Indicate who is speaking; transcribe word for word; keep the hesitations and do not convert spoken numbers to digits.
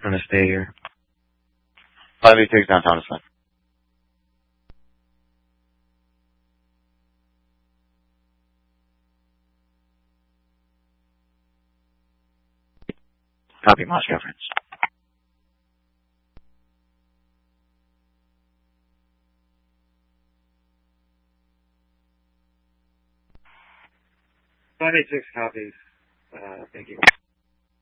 Speaker 1: going to stay here.
Speaker 2: five eight six downtown is fine.
Speaker 1: Copy, Moscow, friends. five eight six copies. Uh, thank you.